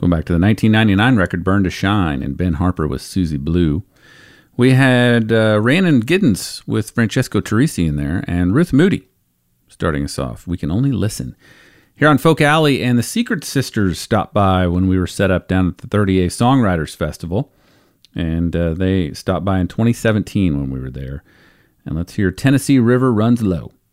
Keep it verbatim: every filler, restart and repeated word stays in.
Going back to the nineteen ninety-nine record, Burn to Shine, and Ben Harper with Susie Blue. We had uh, Rhiannon Giddens with Francesco Teresi in there, and Ruth Moody starting us off. We Can Only Listen. Here on Folk Alley, and the Secret Sisters stopped by when we were set up down at the thirty A Songwriters Festival. And uh, they stopped by in twenty seventeen when we were there. And let's hear Tennessee River Runs Low.